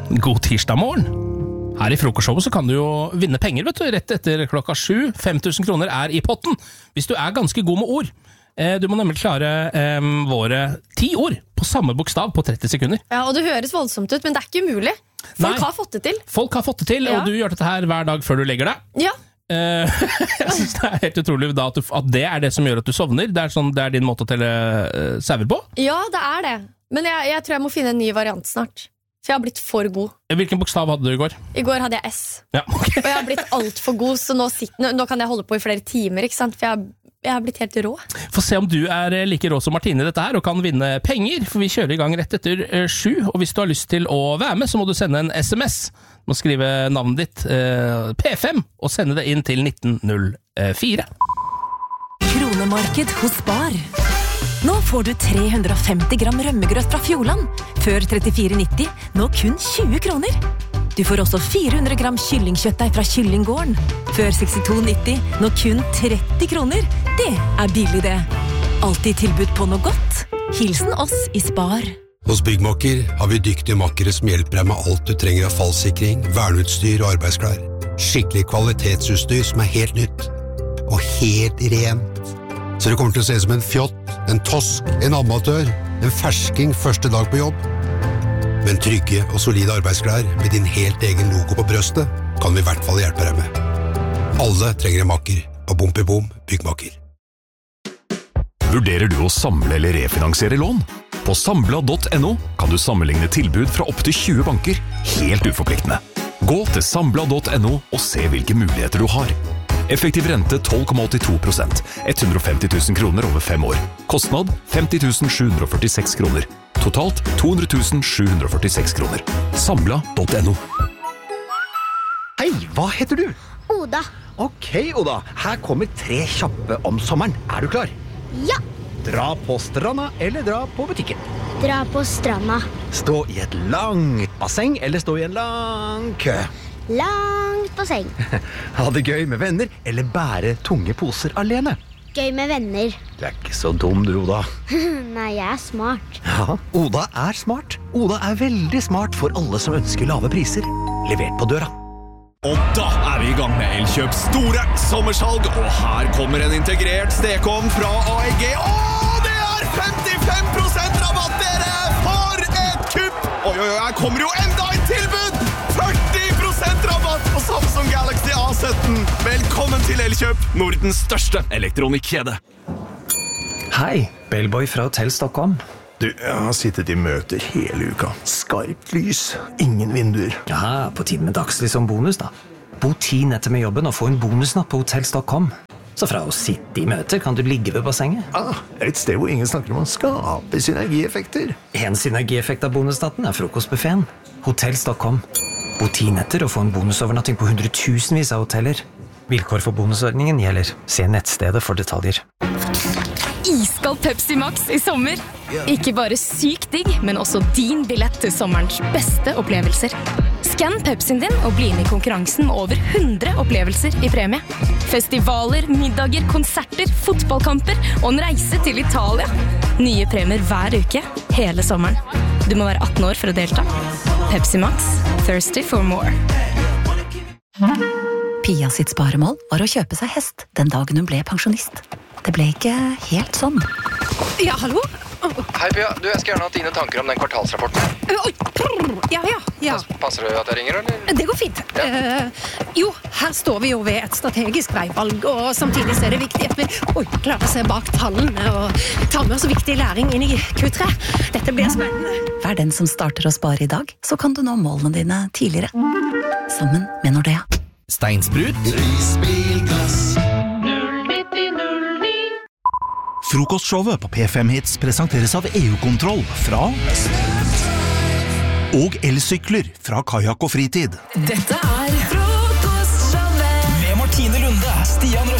God tirsdag morgen. Her I frokostshowet så kan du jo vinne penger, vet du, rett etter 7:00. 5 000 kroner I potten, hvis du ganske god med ord. Du må nemlig klare våre 10 ord på samme bokstav på 30 sekunder. Ja, og det høres voldsomt ut, men det ikke umulig. Folk har fått det til. Folk har fått det til, og du gjør dette her hver dag før du legger deg. Ja. Jeg synes det helt utrolig da, at det det som gjør at du sovner. Det din måte å telle sauer på. Ja, det det. Men jeg tror jeg må finne en ny variant snart. For jeg har blitt for god. Hvilken bokstav hadde du I går? I går hadde jeg S. Ja, okay. Og jeg har blitt alt for god, så nå kan jeg holde på I flere timer, ikke sant? For jeg har blitt helt rå. Få se om du like rå som Martine I dette her, og kan vinne penger, for vi kjører I gang rett etter 7, og hvis du har lyst til å være med, så må du sende en SMS. Du må skrive navnet ditt, P5, og sende det inn til 1904. Kronemarked hos Spar. Nå får du 350 gram rømmegrøt fra Fjordland. Før 34,90, nå kun 20 kroner. Du får også 400 gram kyllingkjøttdeig fra Kyllinggården. Før 62,90, nå kun 30 kroner. Det billig det. Alltid tilbud på noe godt. Hilsen oss I Spar. Hos Byggmakker har vi dyktige makkere som hjelper deg med alt du trenger av fallsikring, verneutstyr og arbeidsklær. Skikkelig kvalitetsutstyr som helt nytt. Og helt rent. Så det kommer til å se som en fjott, en tosk, en amatør, en fersking første dag på jobb. Men trygge og solide arbeidsklær med din helt egen logo på brøstet kan vi I hvert fall hjelpe deg med. Alle trenger en makker, og bom Byggmakker. Vurderer du å samle eller refinansiere lån? På sambla.no kan du sammenligne tilbud fra opp til 20 banker, helt uforpliktende. Gå til sambla.no og se hvilke muligheter du har. Effektiv rente 12,82%, 150 000 kroner over 5 år. Kostnad 50 746 kroner. Totalt 200 746 kroner. Sambla.no. Hei, hva heter du? Oda. Ok, Oda. Her kommer 3 kjappe om sommeren. Du klar? Ja. Dra på stranda eller dra på butikken? Dra på stranda. Stå I et langt basseng eller stå I en lang kø? Langt basseng. Ha det gøy med venner eller bære tunge poser alene? Gøy med venner. Du ikke så dum, du, Oda. Nei, jeg smart. Ja, Oda smart. Oda veldig smart for alle som ønsker lave priser. Levert på døra. Og da vi I gang med Elkjøp store sommersalg, og her kommer en integrert stekeovn fra AEG. Det 55% rabatt, dere! For et kupp! Oi, her kommer jo enda et tilbud! 40% rabatt på Samsung Galaxy A17. Velkommen til Elkjøp, Nordens største elektronikkjede. Hei, Bellboy fra Hotell Stockholm. Du, jeg har sittet I møter hele uka. Skarpt lys, ingen vinduer. Ja, på tiden med dagslys som bonus da. Bo 10 netter med jobben og få en bonusnatt på Hotell Stockholm. Så fra å sitte I møter kan du ligge ved bassenget. Et sted hvor ingen snakker om å skape synergieffekter. En synergieffekt av bonusnatten frokostbuffeten. Hotell Stockholm. Bo 10 netter og få en bonusovernatting på 100 000 av hoteller. Vilkår for bonusordningen gjelder. Se nettstedet for detaljer. Iskald Pepsi Max I sommer. Ikke bare sykt digg, men også din billett til sommerens beste opplevelser. Skann Pepsin din og bli med I konkurransen med over 100 opplevelser I premie. Festivaler, middager, konserter, fotballkamper og en reise til Italia. Nye premier hver uke, hele sommeren. Du må være 18 år for å delta. Pepsi Max, thirsty for more. Pia sitt sparemål var å kjøpe seg hest den dagen hun ble pensjonist. Det ble ikke helt sånn. Ja, hallo? Hei Pia, jeg skal gjerne ha dine tanker om den kvartalsrapporten. Ja. Passer det at jeg ringer, eller? Det går fint. Jo, her står vi jo ved et strategisk veivalg, og samtidig er det viktig at vi klarer å se bak tallene og ta med oss viktig læring inn I Q3. Dette blir spennende. Vær den som starter å spare I dag, så kan du nå målene dine tidligere. Sammen med Nordea. Steinsprut. Prisbilgass. Frokostshowet på P5 Hits presenteres av EU-kontroll fra og elsykler fra Kajak og Fritid. Dette frokostshowet med Martine Lunde, Stian